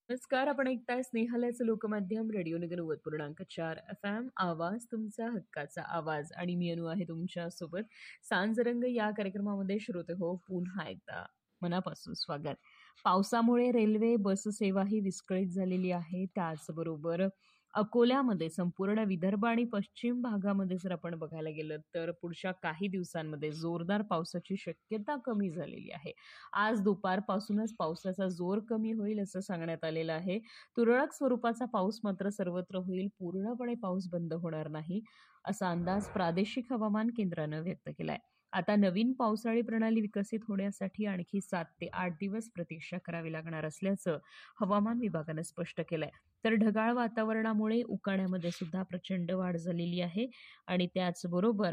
नमस्कार. आपण ऐकताय स्नेहालयाचं लोकमाध्यम रेडिओ निगन 90.4 FM. आवाज तुमचा हक्काचा आवाज आणि मी अनु आहे तुमच्यासोबत. सांजरंग या कार्यक्रमामध्ये श्रोते हो पुन्हा एकदा मनापासून स्वागत. पावसामुळे रेल्वे बस सेवाही विस्कळीत झालेली आहे. त्याचबरोबर अकोल्यामध्ये संपूर्ण विदर्भ आणि पश्चिम भागामध्ये जर आपण बघायला गेलं तर पुढच्या काही दिवसांमध्ये जोरदार पावसाची शक्यता कमी झालेली आहे. आज दुपारपासूनच पावसाचा जोर कमी होईल असं सांगण्यात आलेलं आहे. तुरळक स्वरूपाचा पाऊस मात्र सर्वत्र होईल. पूर्णपणे पाऊस बंद होणार नाही, असा अंदाज प्रादेशिक हवामान केंद्रानं व्यक्त केलाय. आता नवीन पावसाळी प्रणाली विकसित होण्यासाठी आणखी 7 ते 8 दिवस प्रतीक्षा करावी लागणार असल्याचं हवामान विभागानं स्पष्ट केलंय. तर ढगाळ वातावरणामुळे उकाड्यामध्ये सुद्धा प्रचंड वाढ झालेली आहे आणि त्याचबरोबर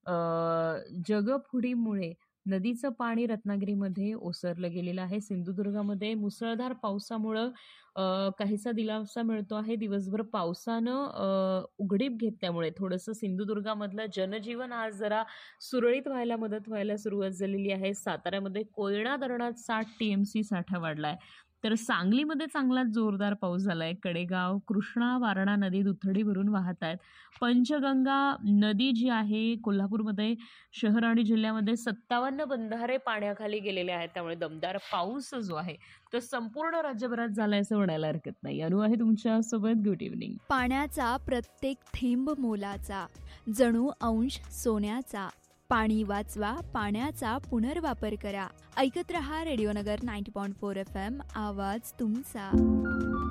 जगफुडीमुळे नदीचं पाणी रत्नागिरीमध्ये ओसरलं गेलेलं आहे. सिंधुदुर्गामध्ये मुसळधार पावसामुळं काहीसा दिलासा मिळतो आहे. दिवसभर पावसानं उघडीप घेतल्यामुळे थोडंसं सिंधुदुर्गामधलं जनजीवन आज जरा सुरळीत व्हायला सुरुवात झालेली आहे. साताऱ्यामध्ये कोयना धरणात 60 TMC साठा वाढलाय. तर सांगलीमध्ये चांगलाच जोरदार पाऊस झालाय. कडेगाव, कृष्णा, वारणा नदी दुथडी भरून वाहत आहेत. पंचगंगा नदी जी आहे कोल्हापूरमध्ये शहर आणि जिल्ह्यामध्ये 57 बंधारे पाण्याखाली गेलेले आहेत. त्यामुळे दमदार पाऊस जो आहे तो संपूर्ण राज्यभरात झालाय असं म्हणायला हरकत नाही. अनु आहे तुमच्यासोबत. Good evening. पाण्याचा प्रत्येक थेंब मोलाचा, जणू अंश सोन्याचा. पाणी वाचवा, पाण्याचा पुनर्वापर करा. ऐकत रहा रेडिओनगर 90.4 FM. आवाज तुमचा.